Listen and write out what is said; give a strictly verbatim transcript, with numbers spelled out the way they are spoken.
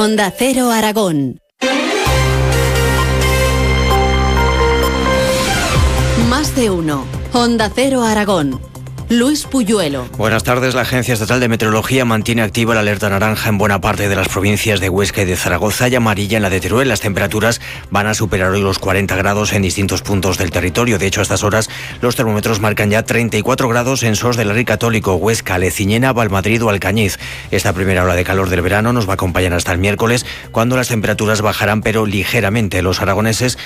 Onda Cero Aragón. Más de uno. Onda Cero Aragón. Luis Puyuelo. Buenas tardes. La Agencia Estatal de Meteorología mantiene activa la alerta naranja en buena parte de las provincias de Huesca y de Zaragoza y amarilla en la de Teruel. Las temperaturas van a superar hoy los cuarenta grados en distintos puntos del territorio. De hecho, a estas horas los termómetros marcan ya treinta y cuatro grados en Sos del Rey Católico, Huesca, Leciñena, Valmadrid o Alcañiz. Esta primera ola de calor del verano nos va a acompañar hasta el miércoles, cuando las temperaturas bajarán pero ligeramente. Los aragoneses